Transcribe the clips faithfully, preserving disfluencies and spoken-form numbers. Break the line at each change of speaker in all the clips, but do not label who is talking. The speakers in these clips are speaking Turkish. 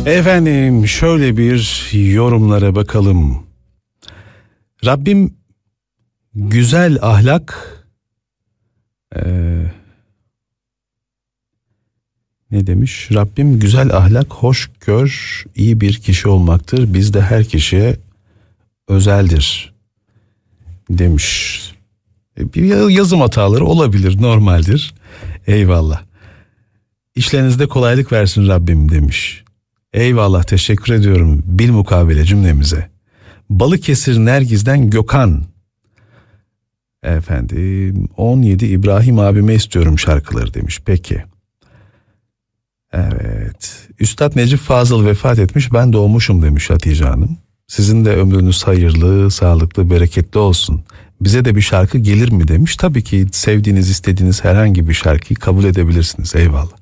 Efendim şöyle bir yorumlara bakalım. Rabbim güzel ahlak ee, ne demiş? Rabbim güzel ahlak, hoşgör, iyi bir kişi olmaktır. Bizde her kişiye özeldir demiş. Bir yazım hataları olabilir, normaldir. Eyvallah. İşlerinizde kolaylık versin Rabbim demiş. Eyvallah, teşekkür ediyorum bilmukabele cümlemize. Balıkesir Nergiz'den Gökhan. Efendim on yedi İbrahim abime istiyorum şarkıları demiş. Peki. Evet. Üstad Necip Fazıl vefat etmiş, ben doğmuşum demiş Hatice Hanım. Sizin de ömrünüz hayırlı, sağlıklı, bereketli olsun. Bize de bir şarkı gelir mi demiş. Tabii ki sevdiğiniz, istediğiniz herhangi bir şarkıyı kabul edebilirsiniz. Eyvallah.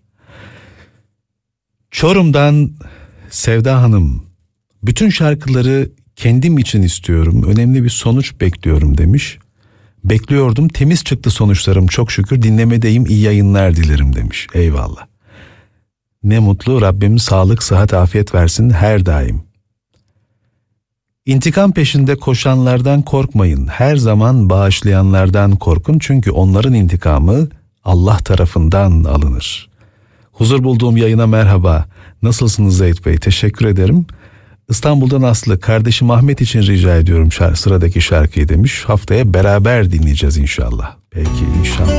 Çorum'dan Sevda Hanım. Bütün şarkıları kendim için istiyorum. Önemli bir sonuç bekliyorum demiş. Bekliyordum, temiz çıktı sonuçlarım çok şükür. Dinlemedeyim, iyi yayınlar dilerim demiş. Eyvallah. Ne mutlu, Rabbim sağlık, sıhhat, afiyet versin her daim. İntikam peşinde koşanlardan korkmayın. Her zaman bağışlayanlardan korkun. Çünkü onların intikamı Allah tarafından alınır. Huzur bulduğum yayına merhaba. Nasılsınız Zeyt Bey? Teşekkür ederim. İstanbul'dan Aslı, kardeşim Ahmet için rica ediyorum şarkı, sıradaki şarkıyı demiş. Haftaya beraber dinleyeceğiz inşallah. Peki inşallah.